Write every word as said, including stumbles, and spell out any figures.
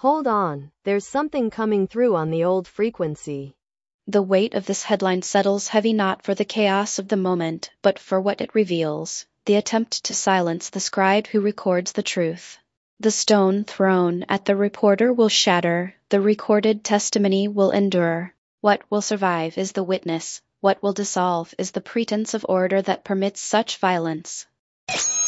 Hold on, there's something coming through on the old frequency. The weight of this headline settles heavy not for the chaos of the moment, but for what it reveals, the attempt to silence the scribe who records the truth. The stone thrown at the reporter will shatter, the recorded testimony will endure. What will survive is the witness, what will dissolve is the pretense of order that permits such violence.